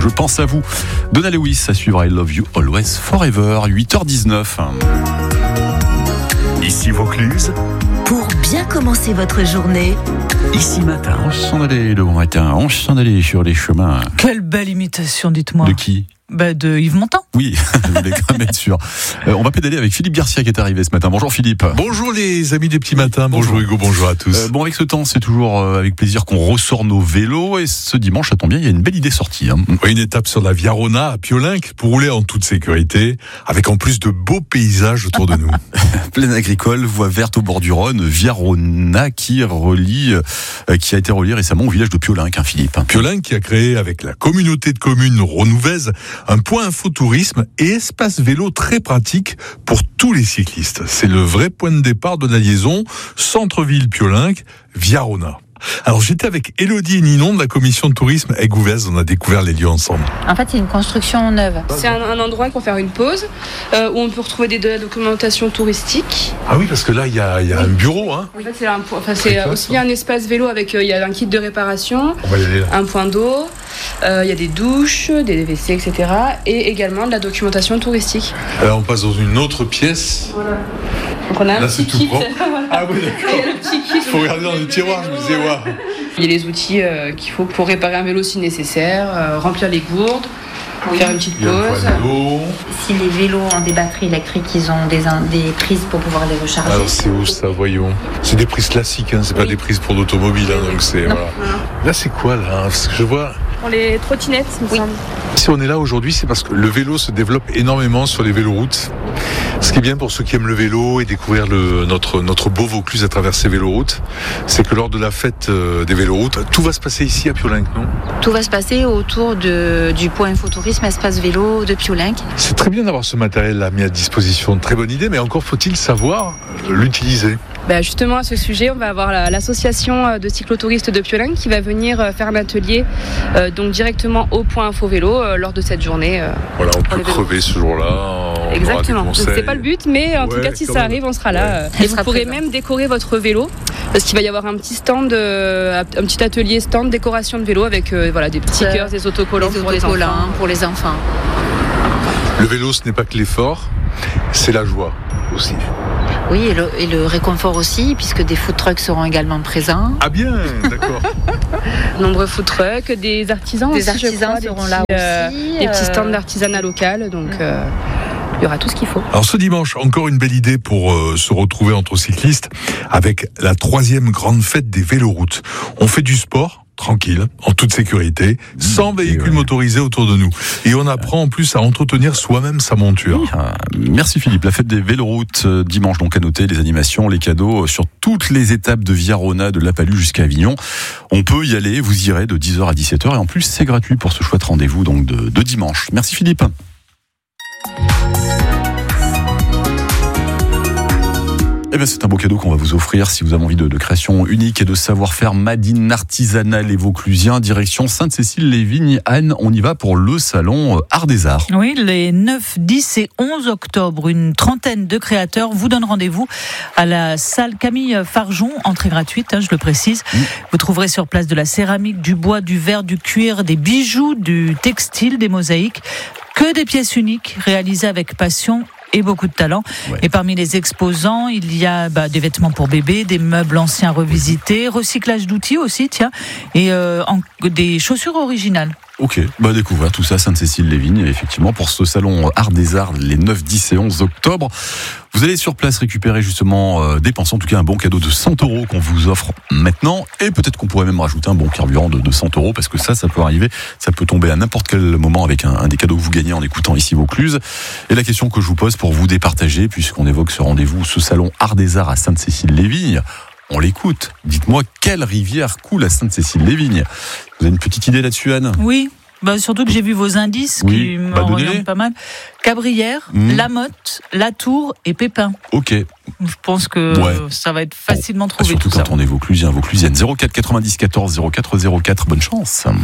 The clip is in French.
Je pense à vous. Donna Lewis, à suivre I Love You Always Forever, 8h19. Ici Vaucluse. Pour bien commencer votre journée. Ici Matin. On s'en allait le bon matin, on s'en allait sur les chemins. Quelle belle imitation, dites-moi. De qui ? De Yves Montand. Oui, je voulais quand même être sûr. On va pédaler avec Philippe Garcia qui est arrivé ce matin. Bonjour Philippe. Bonjour les amis des petits matins, bonjour Hugo, bonjour à tous. Bon, avec ce temps, c'est toujours avec plaisir qu'on ressort nos vélos. Et ce dimanche, ça tombe bien, il y a une belle idée sortie. Une étape sur la Via Rona à Piolenc pour rouler en toute sécurité, avec en plus de beaux paysages autour de nous. Plaine agricole, voie verte au bord du Rhône, Via Rona qui a été relié récemment au village de Piolenc, Philippe. Piolenc qui a créé avec la communauté de communes Rhônouvaise un point infotourisme et espace vélo très pratique pour tous les cyclistes. C'est le vrai point de départ de la liaison centre-ville Piolenc, Via Rona. Alors j'étais avec Élodie et Ninon de la commission de tourisme Aigues-Ouvèze, on a découvert les lieux ensemble. En fait c'est une construction neuve. C'est un endroit pour faire une pause, où on peut retrouver de la documentation touristique. Ah oui, parce que là il y a un bureau. Hein. En fait c'est aussi un espace vélo avec il y a un kit de réparation, on va y aller là. Un point d'eau, il y a des douches, des WC, etc. Et également de la documentation touristique. Alors on passe dans une autre pièce. Voilà. Donc on a un petit kit. Voilà. Ah oui, d'accord. Il y a le petit kit. Il faut regarder dans les tiroirs, je me disais, waouh. Il y a les outils qu'il faut pour réparer un vélo si nécessaire, remplir les gourdes, faire une petite pause. Si les vélos ont des batteries électriques, ils ont des prises pour pouvoir les recharger. Alors c'est où ça, voyons. C'est des prises classiques, hein, c'est pas des prises pour l'automobile, hein, donc c'est voilà. Là c'est quoi là? Parce que je vois. Pour les trottinettes, il me semble. Si on est là aujourd'hui, c'est parce que le vélo se développe énormément sur les véloroutes. Ce qui est bien pour ceux qui aiment le vélo et découvrir notre beau Vaucluse à travers ces véloroutes, c'est que lors de la fête des véloroutes, tout va se passer ici à Piolenc, non? Tout va se passer autour du point infotourisme espace vélo de Piolenc. C'est très bien d'avoir ce matériel-là mis à disposition, très bonne idée, mais encore faut-il savoir l'utiliser. Justement à ce sujet, on va avoir l'association de cyclotouristes de Piolenc qui va venir faire un atelier donc directement au point info vélo lors de cette journée. Voilà, on peut crever ce jour-là. Exactement. C'est pas le but, mais en tout cas si ça arrive, on sera là. Et vous pourrez même décorer votre vélo parce qu'il va y avoir un petit stand, un petit atelier stand décoration de vélo avec des petits stickers, des autocollants pour les enfants. Le vélo, ce n'est pas que l'effort, c'est la joie aussi. Oui, et le réconfort aussi, puisque des food trucks seront également présents. Ah bien, d'accord. Nombreux food trucks, des artisans aussi, seront là aussi. Des petits stands d'artisanat local, donc il y aura tout ce qu'il faut. Alors ce dimanche, encore une belle idée pour se retrouver entre cyclistes avec la 3e grande fête des véloroutes. On fait du sport tranquille, en toute sécurité, sans véhicules motorisés autour de nous. Et on apprend en plus à entretenir soi-même sa monture. Merci Philippe. La fête des véloroutes dimanche, donc à noter les animations, les cadeaux sur toutes les étapes de Via Rona, de La Palue jusqu'à Avignon. On peut y aller, vous irez de 10h à 17h et en plus c'est gratuit pour ce chouette rendez-vous donc de dimanche. Merci Philippe. C'est un beau cadeau qu'on va vous offrir si vous avez envie de création unique et de savoir-faire made in artisanal et vauclusien. Direction Sainte-Cécile-les-Vignes. Anne, on y va pour le salon Art des Arts. Oui, les 9, 10 et 11 octobre, une trentaine de créateurs vous donnent rendez-vous à la salle Camille Farjon, entrée gratuite, je le précise. Vous trouverez sur place de la céramique, du bois, du verre, du cuir, des bijoux, du textile, des mosaïques, que des pièces uniques réalisées avec passion et beaucoup de talent. Ouais. Et parmi les exposants, il y a des vêtements pour bébés, des meubles anciens revisités, recyclage d'outils aussi, et des chaussures originales. Ok, découvrir tout ça, Sainte-Cécile-les-Vignes, effectivement, pour ce salon Art des Arts, les 9, 10 et 11 octobre. Vous allez sur place récupérer justement, dépenser en tout cas un bon cadeau de 100 € qu'on vous offre maintenant, et peut-être qu'on pourrait même rajouter un bon carburant de 100 € parce que ça peut arriver, ça peut tomber à n'importe quel moment avec un des cadeaux que vous gagnez en écoutant ici Vaucluse. Et la question que je vous pose pour vous départager, puisqu'on évoque ce rendez-vous, ce salon Art des Arts à Sainte-Cécile-les-Vignes, on l'écoute. Dites-moi, quelle rivière coule à Sainte-Cécile-les-Vignes? Vous avez une petite idée là-dessus, Anne? Oui. Surtout que j'ai vu vos indices qui m'orientent pas mal. Cabrières, La Motte, La Tour et Pépin. Ok. Je pense que ça va être facilement trouvé. Surtout tout quand ça. on est Vauclusienne. 04 90 14 04 04. Bonne chance.